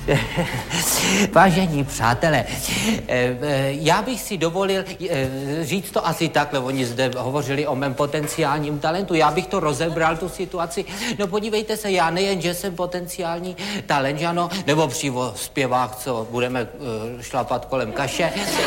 Vážení přátelé, já bych si dovolil říct to asi takhle, oni zde hovořili o mém potenciálním talentu, já bych to rozebral, tu situaci. No podívejte se, já nejen, že jsem potenciální talent, ano, nebo přímo zpěvák, co budeme šlapat kolem kaše,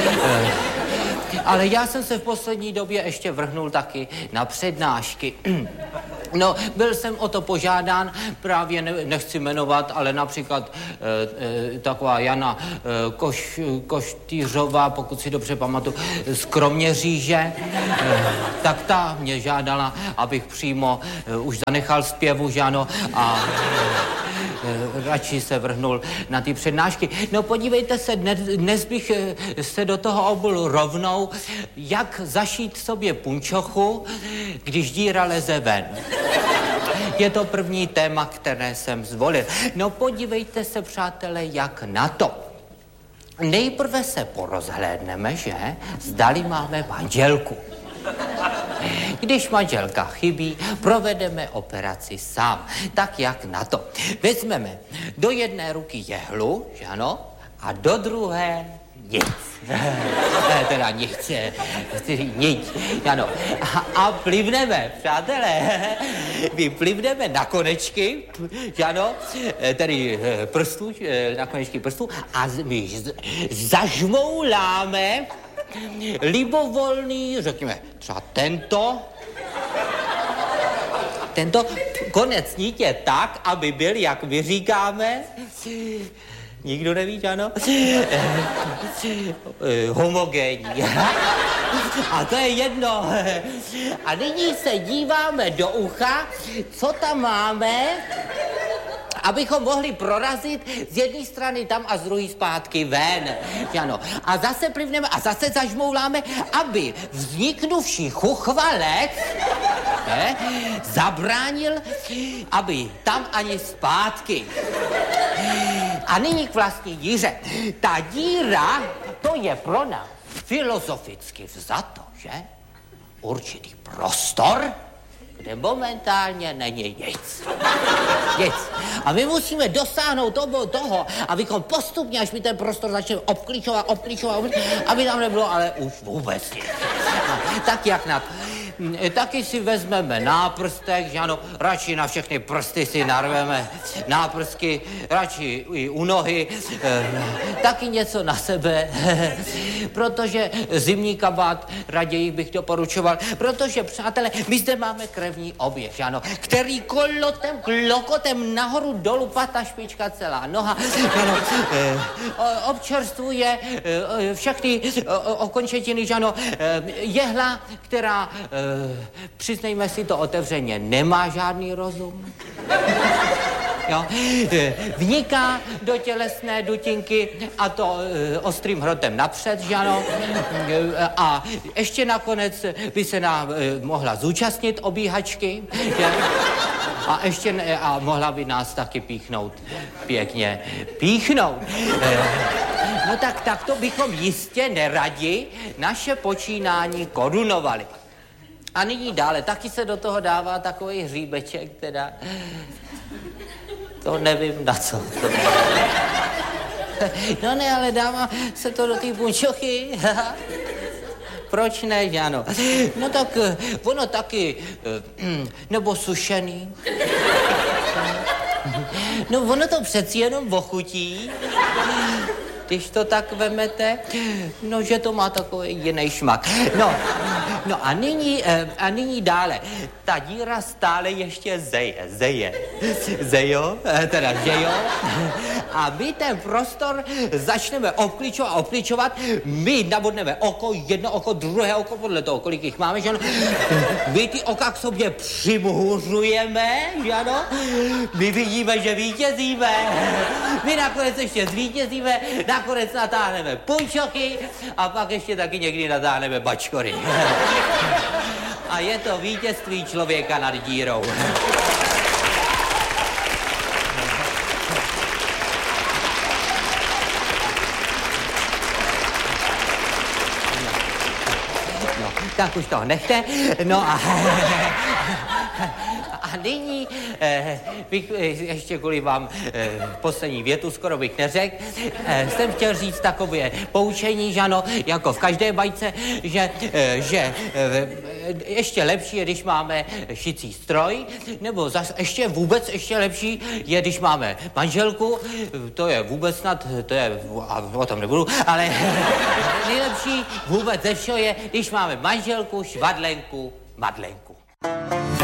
ale já jsem se v poslední době ještě vrhnul taky na přednášky. No, byl jsem o to požádán, právě nechci jmenovat, ale například taková Jana Koštýřová, pokud si dobře pamatuju, z Kroměříže, tak ta mě žádala, abych přímo už zanechal zpěvu, že ano, a radši se vrhnul na ty přednášky. No podívejte se, dnes bych se do toho obul rovnou, jak zašít sobě punčochu, když díra leze ven. Je to první téma, které jsem zvolil. No podívejte se, přátelé, jak na to. Nejprve se porozhlédneme, že zdali máme manželku. Když manželka chybí, provedeme operaci sám. Tak jak na to. Vezmeme do jedné ruky jehlu, že ano, a do druhé nic. Teda nic, ano. A plivneme, přátelé, my plivneme na konečky, ano, tedy prstů, na konečky prstů a my zažmouláme libovolný, řekněme, třeba tento konec nitě tak, aby byl, jak my říkáme, nikdo neví, ano? Homogenní. A to je jedno. A nyní se díváme do ucha, co tam máme, abychom mohli prorazit z jedné strany tam a z druhé zpátky ven. Ano. A zase plivneme a zase zažmouláme, aby vzniknuvší chuchvalek zabránil, aby tam ani zpátky. A nyní k vlastní díře. Ta díra, to je pro nás filozoficky vzato, že? Určitý prostor, kde momentálně není nic. Nic. A my musíme dosáhnout toho, abychom postupně, až my ten prostor začneme obklíčovat, aby tam nebylo ale už vůbec nic. No, tak jak na to. Taky si vezmeme náprstek, že ano, radši na všechny prsty si narveme náprstky, radši i u nohy, taky něco na sebe, protože zimní kabát raději bych doporučoval, protože, přátelé, my zde máme krevní oběh, že ano, který klokotem nahoru dolů, pata, špička, celá noha, ano, občerstvuje všechny okončetiny, že ano, jehla, která přiznejme si to otevřeně, nemá žádný rozum. Jo? Vniká do tělesné dutinky a to ostrým hrotem napřed, že ano? A ještě nakonec by se mohla zúčastnit obíhačky, že? A mohla by nás taky píchnout. Pěkně píchnout. No tak to bychom jistě neradi naše počínání korunovali. A nyní dále, taky se do toho dává takový hříbeček, teda, to nevím na co. No ne, ale dává se to do té punčochy. Proč ne, že ano? No tak ono taky, nebo sušený. No ono to přeci jenom ochutí. Když to tak vemete, no, že to má takový jiný šmak. No a nyní dále. Ta díra stále ještě zeje. A my ten prostor začneme obklíčovat, my nabodneme jedno oko, druhé oko, podle toho, kolik jich máme, že ano? My ty oka k sobě přimuhřujeme, že ano? My vidíme, že vítězíme. My nakonec ještě zvítězíme, nakonec natáhneme punčochy a pak ještě taky někdy natáhneme bačkory. A je to vítězství člověka nad dírou. No, tak už toho nechte. No a A nyní bych ještě kvůli vám poslední větu, skoro bych neřekl, jsem chtěl říct takové poučení, že ano, jako v každé bajce, že ještě lepší je, když máme šicí stroj, nebo zase ještě lepší je, když máme manželku, to je vůbec snad, a o tom nebudu, ale nejlepší vůbec ze všeho je, když máme manželku, švadlenku, Madlenku.